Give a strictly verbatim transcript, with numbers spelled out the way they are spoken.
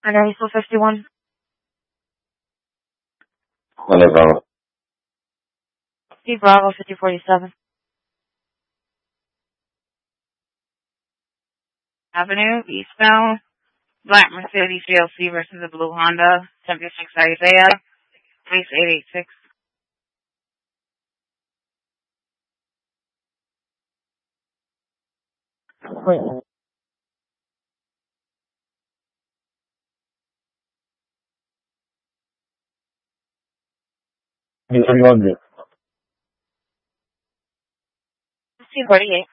And are you still fifty-one? Whatever. Steve Bravo, fifty forty-seven. Avenue, eastbound. Black Mercedes G L C versus the blue Honda. seventy-six Isaiah. Police eight eight six. Wait. three hundred. Steve forty-eight.